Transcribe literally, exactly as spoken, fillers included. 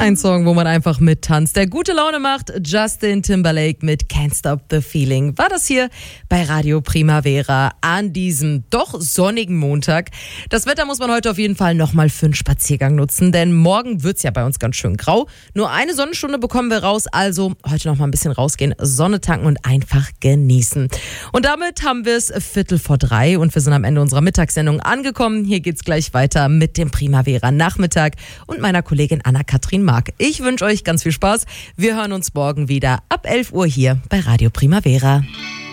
Ein Song, wo man einfach mittanzt, der gute Laune macht. Justin Timberlake mit Can't Stop the Feeling. War das hier bei Radio Primavera an diesem doch sonnigen Montag. Das Wetter muss man heute auf jeden Fall nochmal für einen Spaziergang nutzen, denn morgen wird's ja bei uns ganz schön grau. Nur eine Sonnenstunde bekommen wir raus, also heute noch mal ein bisschen rausgehen, Sonne tanken und einfach genießen. Und damit haben wir es Viertel vor drei und wir sind am Ende unserer Mittagssendung angekommen. Hier geht's gleich weiter mit dem Primavera Nachmittag und meiner Kollegin Anna-Kathrin Mark. Ich wünsche euch ganz viel Spaß. Wir hören uns morgen wieder ab elf Uhr hier bei Radio Primavera.